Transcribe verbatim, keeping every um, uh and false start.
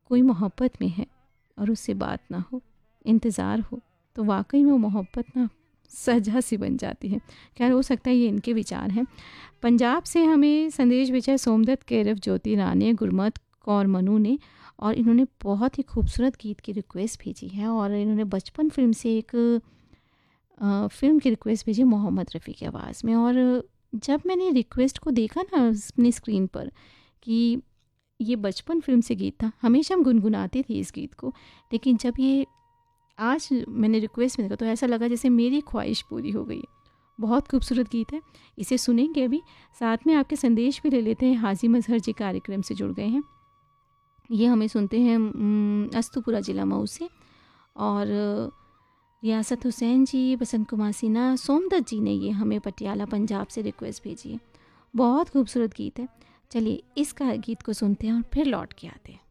कोई मोहब्बत में है और उससे बात ना हो, इंतज़ार हो, तो वाकई में वो मोहब्बत ना सजा सी बन जाती है। खैर, हो सकता है ये इनके विचार हैं। पंजाब से हमें संदेश भेजा है सोमदत्त केरव, ज्योति रानी, गुरमत कौर मनु ने, और इन्होंने बहुत ही खूबसूरत गीत की रिक्वेस्ट भेजी है और इन्होंने बचपन फ़िल्म से एक अ, फ़िल्म की रिक्वेस्ट भेजी मोहम्मद रफ़ी की आवाज़ में। और जब मैंने रिक्वेस्ट को देखा ना अपनी स्क्रीन पर कि ये बचपन फ़िल्म से गीत था, हमेशा हम गुनगुनाते थे इस गीत को, लेकिन जब ये आज मैंने रिक्वेस्ट में देखा तो ऐसा लगा जैसे मेरी ख्वाहिश पूरी हो गई। बहुत खूबसूरत गीत है, इसे सुनेंगे अभी। साथ में आपके संदेश भी ले लेते हैं। हाजी मजहर जी कार्यक्रम से जुड़ गए हैं, ये हमें सुनते हैं उम, अस्तुपुरा ज़िला मऊ से। और रियासत हुसैन जी, बसंत कुमार सिन्हा, सोमदत्त जी ने ये हमें पटियाला पंजाब से रिक्वेस्ट भेजी है। बहुत खूबसूरत गीत है। चलिए इसका गीत को सुनते हैं और फिर लौट के आते हैं।